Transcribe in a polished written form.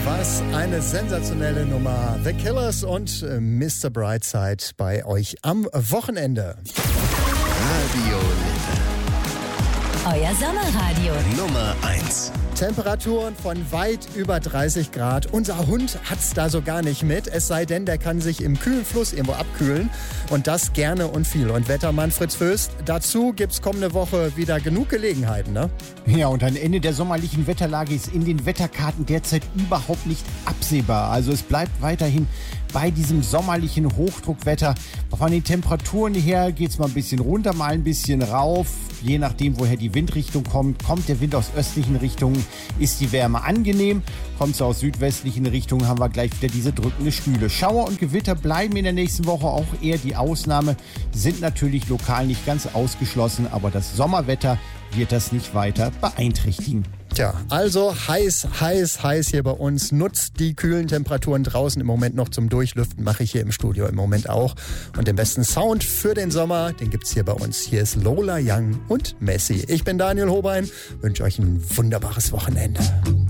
Was eine sensationelle Nummer. The Killers und Mr. Brightside bei euch am Wochenende. Radio Euer Sommerradio. Nummer 1. Temperaturen von weit über 30 Grad. Unser Hund hat's da so gar nicht mit. Es sei denn, der kann sich im kühlen Fluss irgendwo abkühlen. Und das gerne und viel. Und Wettermann Fritz Föst, dazu gibt's kommende Woche wieder genug Gelegenheiten, ne? Ja, und ein Ende der sommerlichen Wetterlage ist in den Wetterkarten derzeit überhaupt nicht absehbar. Also es bleibt weiterhin bei diesem sommerlichen Hochdruckwetter. Von den Temperaturen her geht's mal ein bisschen runter, mal ein bisschen rauf. Je nachdem, woher die Windrichtung kommt, kommt der Wind aus östlichen Richtungen, ist die Wärme angenehm. Kommt sie aus südwestlichen Richtungen, haben wir gleich wieder diese drückende Schwüle. Schauer und Gewitter bleiben in der nächsten Woche auch eher die Ausnahme, sind natürlich lokal nicht ganz ausgeschlossen, aber das Sommerwetter wird das nicht weiter beeinträchtigen. Tja, also heiß hier bei uns. Nutzt die kühlen Temperaturen draußen im Moment noch zum Durchlüften. Mache ich hier im Studio im Moment auch. Und den besten Sound für den Sommer, den gibt's hier bei uns. Hier ist Lola Young und Messi. Ich bin Daniel Hobein, wünsche euch ein wunderbares Wochenende.